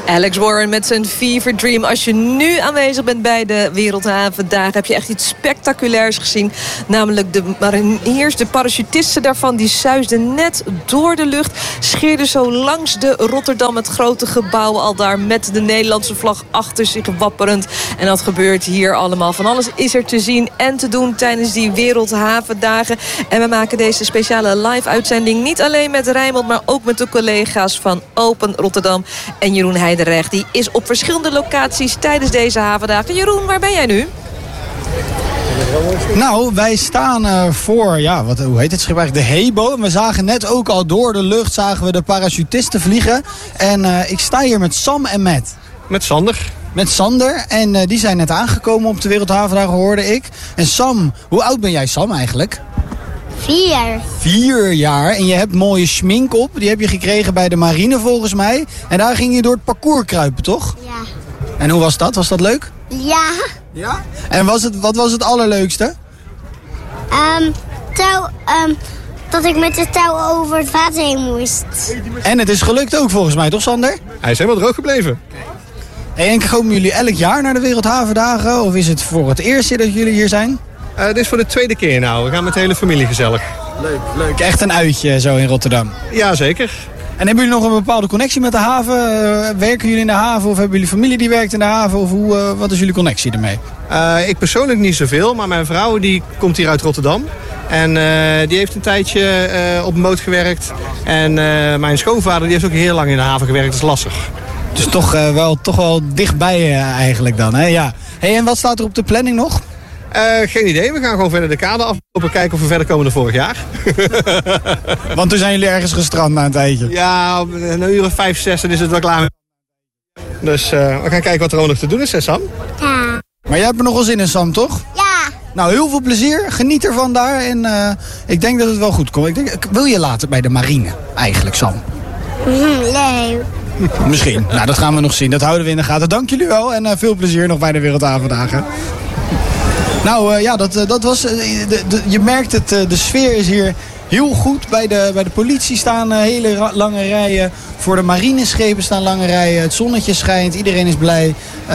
Alex Warren met zijn Fever Dream. Als je nu aanwezig bent bij de Wereldhavendagen, heb je echt iets spectaculairs gezien. Namelijk de mariniers, de parachutisten daarvan, die suisden net door de lucht. Scheerden zo langs de Rotterdam, het grote gebouw al daar, met de Nederlandse vlag achter zich wapperend. En dat gebeurt hier allemaal. Van alles is er te zien en te doen tijdens die Wereldhavendagen. En we maken deze speciale live-uitzending niet alleen met Rijnmond, maar ook met de collega's van Open Rotterdam. En Jeroen Heidenrecht, die is op verschillende locaties tijdens deze havendagen. Jeroen, waar ben jij nu? Nou, wij staan voor, hoe heet het schip eigenlijk? De Hebo. En we zagen net ook al door de lucht, zagen we de parachutisten vliegen. En ik sta hier met Sam en Matt. Met Sander. Met Sander. En die zijn net aangekomen op de Wereldhavendagen, hoorde ik. En Sam, hoe oud ben jij, Sam, eigenlijk? 4. 4 jaar. En je hebt mooie schmink op. Die heb je gekregen bij de marine, volgens mij. En daar ging je door het parcours kruipen, toch? Ja. En hoe was dat? Was dat leuk? Ja. Ja? En wat was het allerleukste? Dat ik met de touw over het water heen moest. En het is gelukt ook, volgens mij, toch, Sander? Hij is helemaal droog gebleven. Hey, en komen jullie elk jaar naar de Wereldhavendagen? Of is het voor het eerste dat jullie hier zijn? Dit is voor de tweede keer nou. We gaan met de hele familie gezellig. Leuk. Echt een uitje zo in Rotterdam. Ja, zeker. En hebben jullie nog een bepaalde connectie met de haven? Werken jullie in de haven of hebben jullie familie die werkt in de haven? Of wat is jullie connectie ermee? Ik persoonlijk niet zoveel, maar mijn vrouw die komt hier uit Rotterdam. En die heeft een tijdje op een boot gewerkt. En mijn schoonvader die heeft ook heel lang in de haven gewerkt, dat is lastig. Dus toch wel dichtbij eigenlijk dan, hè? Ja. Hey, en wat staat er op de planning nog? Geen idee, we gaan gewoon verder de kade aflopen, kijken of we verder komen dan vorig jaar. Want toen zijn jullie ergens gestrand na een tijdje. Ja, een uur of 5, 6 dan is het wel klaar. Dus we gaan kijken wat er ook nog te doen is, hè, Sam? Ja. Maar jij hebt er nog wel zin in, Sam, toch? Ja. Nou, heel veel plezier. Geniet ervan daar. En ik denk dat het wel goed komt. Wil je later bij de marine, eigenlijk, Sam? Nee. Misschien. Nou, dat gaan we nog zien. Dat houden we in de gaten. Dank jullie wel. En veel plezier nog bij de Wereldhavendagen. Nou dat was... je merkt het, de sfeer is hier heel goed. Bij de politie staan hele lange rijen. Voor de marineschepen staan lange rijen. Het zonnetje schijnt. Iedereen is blij.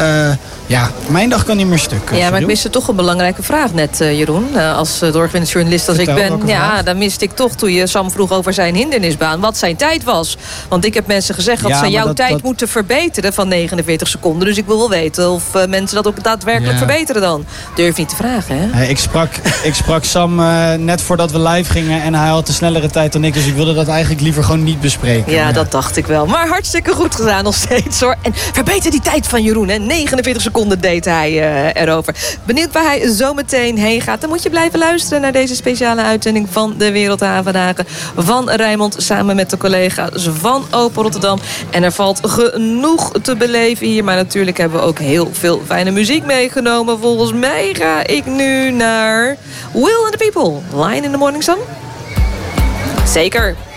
Mijn dag kan niet meer stuk. Ja, maar ik miste toch een belangrijke vraag net, Jeroen. Als doorgewinterd journalist als ik ben. Ja, dan miste ik toch toen je Sam vroeg over zijn hindernisbaan. Wat zijn tijd was. Want ik heb mensen gezegd dat ze jouw tijd moeten verbeteren van 49 seconden. Dus ik wil wel weten of mensen dat ook daadwerkelijk verbeteren dan. Durf niet te vragen, hè? Ik sprak Sam net voordat we live gingen. En hij had een snellere tijd dan ik. Dus ik wilde dat eigenlijk liever gewoon niet bespreken. Ja, dat dacht ik wel. Maar hartstikke goed gedaan nog steeds, hoor. En verbeter die tijd van Jeroen, hè. 49 seconden deed hij erover. Benieuwd waar hij zo meteen heen gaat. Dan moet je blijven luisteren naar deze speciale uitzending van de Wereldhavendagen van Rijnmond. Samen met de collega's van Open Rotterdam. En er valt genoeg te beleven hier. Maar natuurlijk hebben we ook heel veel fijne muziek meegenomen. Volgens mij ga ik nu naar Will and the People. Line in the Morning Sun. Zeker.